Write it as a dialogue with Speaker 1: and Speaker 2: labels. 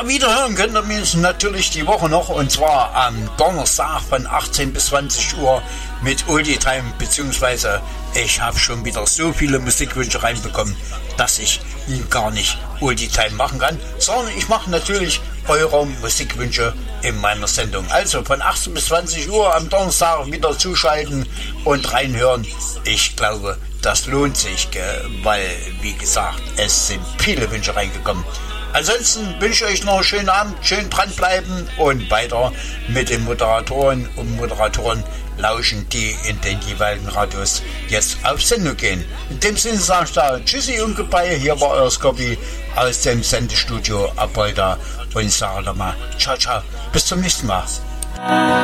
Speaker 1: Ja, wiederhören könnt ihr mich natürlich die Woche noch, und zwar am Donnerstag von 18 bis 20 Uhr mit Oldie Time, beziehungsweise ich habe schon wieder so viele Musikwünsche reinbekommen, dass ich gar nicht Oldie Time machen kann, sondern ich mache natürlich eure Musikwünsche in meiner Sendung. Also von 18 bis 20 Uhr am Donnerstag wieder zuschalten und reinhören. Ich glaube, das lohnt sich, weil, wie gesagt, es sind viele Wünsche reingekommen. Ansonsten wünsche ich euch noch einen schönen Abend, schön dranbleiben und weiter mit den Moderatoren und Moderatoren lauschen, die in den jeweiligen Radios jetzt auf Sendung gehen. In dem Sinne sage ich da Tschüssi und Goodbye, hier war euer Scobby aus dem Sendestudio Apolda und sage nochmal ciao, ciao, bis zum nächsten Mal.